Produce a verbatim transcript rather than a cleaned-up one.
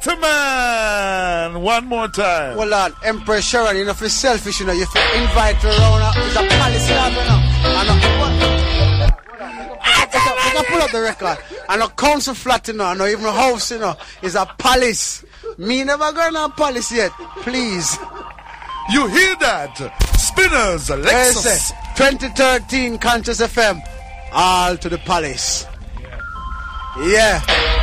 gentlemen, one more time. Well, on, Empress Sharon, you know, if you're selfish, you know, you have to invite her around. Uh, it's a palace, you know, you know. And uh, what? You can pull up the record. And a council flat, you know, and even a house, you know, is a palace. Me never going to a palace yet. Please. You hear that? Spinners, Lexus. Yes, twenty thirteen Conscious F M. All to the palace. Yeah.